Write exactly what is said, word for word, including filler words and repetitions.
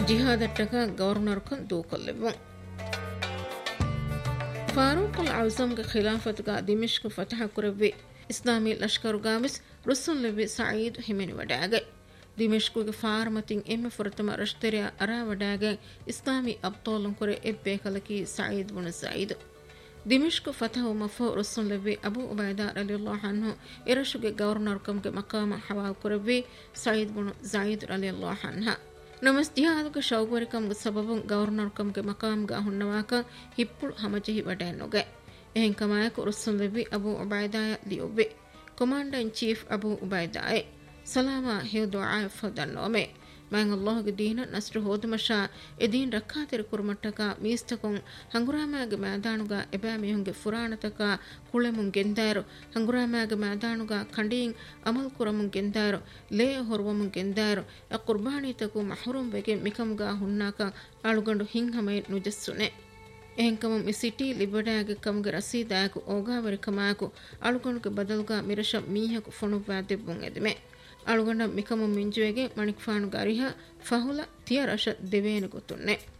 ಜಿಹಾದಟ್ಟಕ ಗವರ್ನರ್ಕನ್ ದೂಕೊಲ್ಲೆವು ಫಾರೂಕ್ ಅಲ್ ಅಜಮ್ಗೆ ಖಿಲಾಫತ್ಗ ದಿಮಿಷ್ಕ್ ಫತಹ ಕುರವ್ವಿ ಇಸ್ಲಾಮಿ ಲಷ್ಕರುಗಾಮಿಸ್ ರುಸುಲ್ಲೆವ್ವಿ ಸಯೀದ್ ಹಿಮೆನಿ ವಡಾಗೆ ದಿಮಿಷ್ಕ್ಗೆ ಫಾರ್ಮತಿನ್ ಎಮ್ಮೆ ಫುರತಮ ರಶ್ತೆರಿಯ ಅರಾ ವಡಾಗೆ ಇಸ್ಲಾಮಿ ಅಬ್ತೋಲಂ ಕುರೆ ಎಬ್ಬೆ ಕಲಕಿ ಸಯೀದ್ ಬುಣ ಸಯೀದ್ ದಿಮಿಷ್ಕ್ ಫತಹು ಮಫು ರುಸುಲ್ಲೆವ್ವಿ ಅಬೂ ಉಬೈದಾ ರಲಿಯಲ್ಲಾಹು ಅನ್ಹು ಇರಶುಗೆ ಗವರ್ನರ್ಕಂಗೆ ಮಕಾಮ ಹವಾಲ್ ಕುರವ್ವಿ ಸಯೀದ್ ಬುಣ ಝಯೀದ್ ರಲಿಯಲ್ಲಾಹು ಅನ್ಹ ನಮಸ್ ಜಿಹಾದುಗೆ ಶೌಗವರಿಕಂಗೆ ಸಬಬುನ್ ಗವರ್ನರ್ಕಂಗೆ ಮಕಾಮ್ಗ ಹುನ್ನವಾಕ ಹಿಪ್ಪುಳು ಹಮಜಿಹಿ ವಡಾನ್ನೊಗೆ එහෙන් කමායක රුස්සුල්වෙවි අබූ උබයිදාය ලියොබ්බෙ කොමාන්ඩර් ඉන් චීෆ් අබූ උබයිදාය සලාමා හිව් දුආ ෆදන්නෝමෙ මං අල්ලාහ්ගේ දීන නස්ර හෝදමෂා එදීන් රක්කාතර කුරුමට්ටක මීස්තකොන් හංගුරාමයාගේ මෑදානුගා එබෑ මිහුන්ගේ ෆුරානතක කුලෙමුන් ගෙන්දාරු හංගුරාමයාගේ මෑදානුගා කණ්ඩීන් අමල් කුරමුන් ගෙන්දාරු ලේ හොරවමුන් ගෙන්දාරු අ කුර්බානීතකු මහරුම් වෙගේ මිකම්ගා හුන්නාක අලුගඬු හින්හමයි නුජස්සුනේ එහෙන්කම මිසිටි ලිබඩාගේ කමුගේ රසීදායක ඕගාවරි කමායක අලුගණුගේ බදල්ගා මිරෂ මීහක ෆොනුවා දෙබ්බුන් එදෙමෙ අලුගණ මිකම මින්ජුවේගේ මණික් ෆානු ගරිහ ෆහුල තිය රෂ දෙවේන ගොතුන්නේ